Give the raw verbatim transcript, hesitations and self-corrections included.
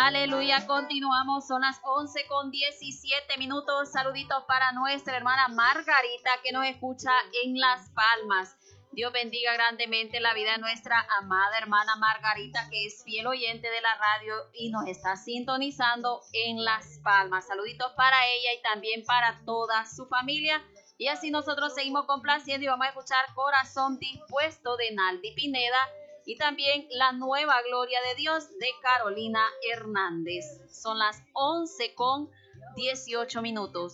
Aleluya, continuamos, son las once con diecisiete minutos. Saluditos para nuestra hermana Margarita que nos escucha en Las Palmas. Dios bendiga grandemente la vida de nuestra amada hermana Margarita, que es fiel oyente de la radio y nos está sintonizando en Las Palmas. Saluditos para ella y también para toda su familia. Y así nosotros seguimos complaciendo y vamos a escuchar Corazón Dispuesto de Naldi Pineda y también La Nueva Gloria de Dios de Carolina Hernández. Son las once con dieciocho minutos.